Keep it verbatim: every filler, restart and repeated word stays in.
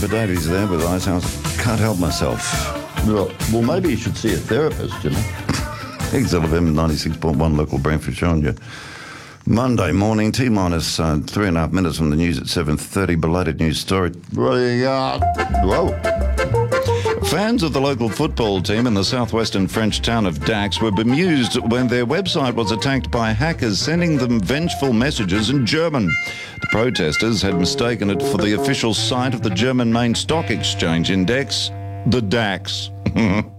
Piper Davies there with Icehouse. Can't help myself. Well, well, maybe you should see a therapist, you know. X L F M ninety-six point one local Brentford showing you. Monday morning, T minus uh, three and a half minutes from the news at seven thirty. Belated news story. Whoa. Fans of the local football team in the southwestern French town of Dax were bemused when their website was attacked by hackers sending them vengeful messages in German. The protesters had mistaken it for the official site of the German main stock exchange index, the DAX.